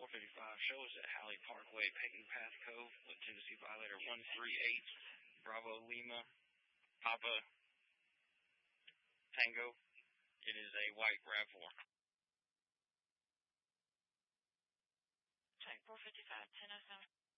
455, show us at Halley Parkway, Pecking Path Cove, with Tennessee Violator 138, Bravo Lima, Papa Tango. It is a white RAV4. Tank 455, 1007.